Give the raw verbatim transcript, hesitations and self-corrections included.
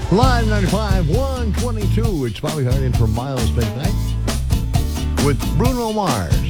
Live ninety-five, one twenty-two. It's Bobby Hart in for Miles McKnight with Bruno Mars.